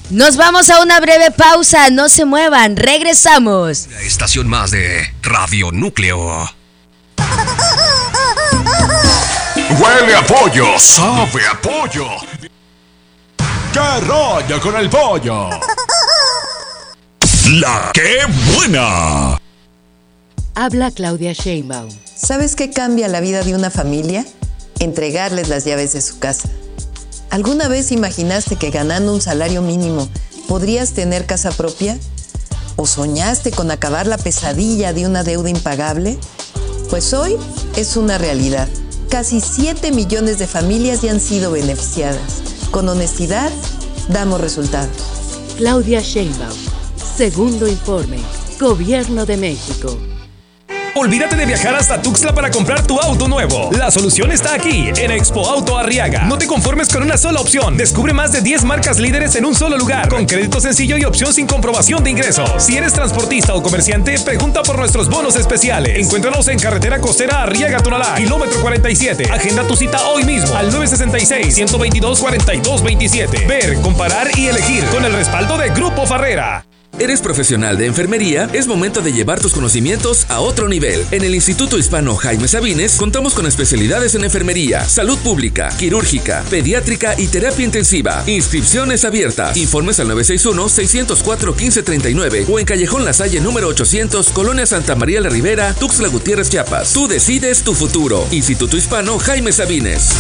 Nos vamos a una breve pausa, no se muevan, regresamos. La estación más de Radio Núcleo. Huele a pollo, sabe a pollo. ¡Qué rollo con el pollo! ¡La qué buena! Habla Claudia Sheinbaum. ¿Sabes qué cambia la vida de una familia? Entregarles las llaves de su casa. ¿Alguna vez imaginaste que ganando un salario mínimo podrías tener casa propia? ¿O soñaste con acabar la pesadilla de una deuda impagable? Pues hoy es una realidad. Casi 7 millones de familias ya han sido beneficiadas. Con honestidad, damos resultados. Claudia Sheinbaum. Segundo informe. Gobierno de México. Olvídate de viajar hasta Tuxtla para comprar tu auto nuevo. La solución está aquí, en Expo Auto Arriaga. No te conformes con una sola opción. Descubre más de 10 marcas líderes en un solo lugar, con crédito sencillo y opción sin comprobación de ingresos. Si eres transportista o comerciante, pregunta por nuestros bonos especiales. Encuéntranos en carretera costera Arriaga-Tonalá, kilómetro 47. Agenda tu cita hoy mismo al 966-122-4227. Ver, comparar y elegir con el respaldo de Grupo Farrera. ¿Eres profesional de enfermería? Es momento de llevar tus conocimientos a otro nivel. En el Instituto Hispano Jaime Sabines contamos con especialidades en enfermería, salud pública, quirúrgica, pediátrica y terapia intensiva. Inscripciones abiertas. Informes al 961-604-1539 o en Callejón La Salle número 800, Colonia Santa María la Ribera, Tuxtla Gutiérrez, Chiapas. Tú decides tu futuro. Instituto Hispano Jaime Sabines.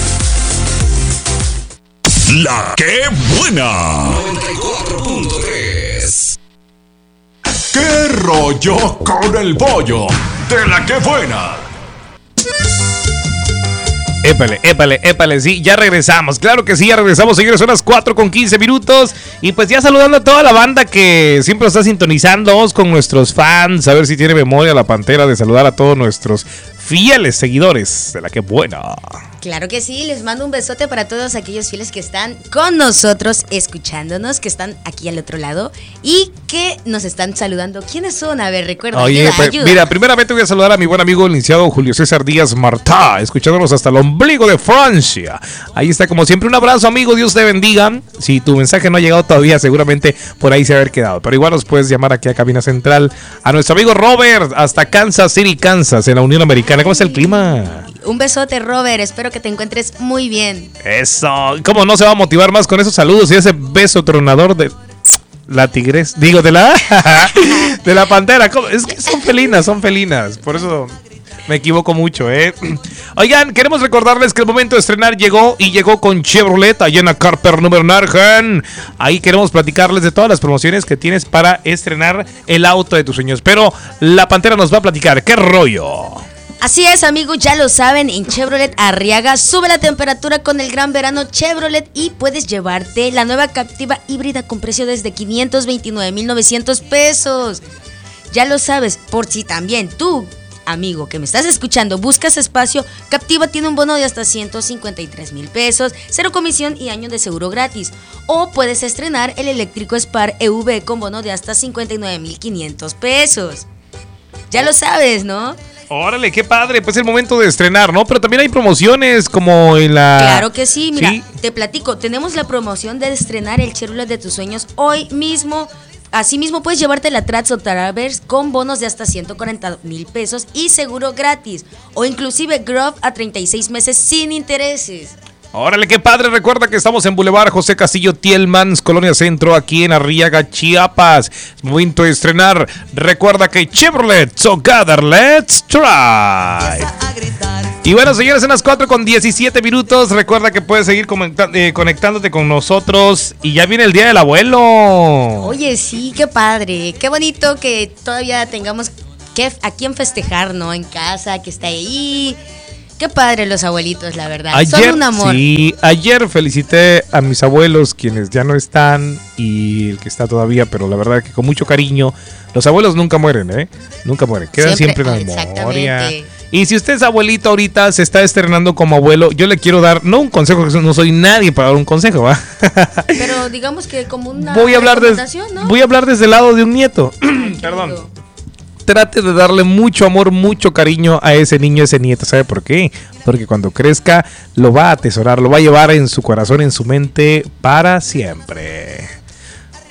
¡La qué buena! 94.3. ¡Qué rollo con el pollo! ¡De la que buena! Épale, sí, ya regresamos. Claro que sí, ya regresamos, señores, son las 4:15. Y pues ya saludando a toda la banda que siempre está sintonizando con nuestros fans. A ver si tiene memoria la Pantera de saludar a todos nuestros fieles seguidores de la que buena. Claro que sí, les mando un besote para todos aquellos fieles que están con nosotros, escuchándonos, que están aquí al otro lado y que nos están saludando. ¿Quiénes son? A ver, recuerda. Oye, ayuda. Mira, primeramente voy a saludar a mi buen amigo el licenciado Julio César Díaz Martá, escuchándonos hasta el ombligo de Francia. Ahí está, como siempre, un abrazo, amigo, Dios te bendiga. Si tu mensaje no ha llegado todavía, seguramente por ahí se va a haber quedado, pero igual nos puedes llamar aquí a Cabina Central a nuestro amigo Robert, hasta Kansas City, Kansas, en la Unión Americana. ¿Cómo está el clima? Un besote, Robert, espero que te encuentres muy bien. Eso, ¿cómo no se va a motivar más con esos saludos y ese beso tronador de la tigresa? Digo, de la pantera. ¿Cómo? Es que son felinas, por eso me equivoco mucho, ¿eh? Oigan, queremos recordarles que el momento de estrenar llegó con Chevrolet, allá en la Carper número Narjan. Ahí queremos platicarles de todas las promociones que tienes para estrenar el auto de tus sueños. Pero la Pantera nos va a platicar, ¿qué rollo? Así es, amigos, ya lo saben, en Chevrolet Arriaga sube la temperatura con el gran verano Chevrolet y puedes llevarte la nueva Captiva híbrida con precio desde 529,900 pesos. Ya lo sabes, por si también tú, amigo que me estás escuchando, buscas espacio, Captiva tiene un bono de hasta 153,000 pesos, 0 comisión y año de seguro gratis. O puedes estrenar el eléctrico Spar EV con bono de hasta 59,500 pesos. Ya lo sabes, ¿no? Órale, qué padre, pues es el momento de estrenar, ¿no? Pero también hay promociones como en la... Claro que sí, mira, ¿sí? Te platico, tenemos la promoción de estrenar el Chevrolet de tus sueños hoy mismo. Asimismo puedes llevarte la Trax o Traverse con bonos de hasta 140,000 pesos y seguro gratis. O inclusive Grove a 36 meses sin intereses. Órale, qué padre. Recuerda que estamos en Boulevard José Castillo Tielmans, Colonia Centro, aquí en Arriaga, Chiapas. Es momento de estrenar. Recuerda que Chevrolet, together, let's try. Y bueno, señores, en las 4:17. Recuerda que puedes seguir conectándote con nosotros. Y ya viene el Día del Abuelo. Oye, sí, qué padre. Qué bonito que todavía tengamos a quien festejar, ¿no? En casa, que está ahí. Qué padre los abuelitos, la verdad. Son un amor. Sí, ayer felicité a mis abuelos, quienes ya no están, y el que está todavía, pero la verdad que con mucho cariño. Los abuelos nunca mueren, ¿eh? Nunca mueren, quedan siempre en la memoria. Y si usted es abuelito ahorita, se está estrenando como abuelo, yo le quiero dar, no un consejo, no soy nadie para dar un consejo, ¿va? Pero digamos que como una voy a hablar desde el lado de un nieto. Perdón. Trate de darle mucho amor, mucho cariño a ese niño, a ese nieto. ¿Sabe por qué? Porque cuando crezca lo va a atesorar, lo va a llevar en su corazón, en su mente para siempre.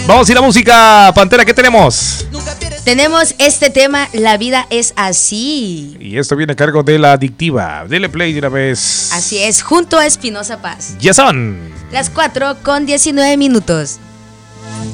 Vamos a ir a música, Pantera, ¿qué tenemos? Tenemos este tema, La vida es así. Y esto viene a cargo de La Adictiva. Dele play de una vez. Así es, junto a Espinosa Paz. Ya son Las 4:19.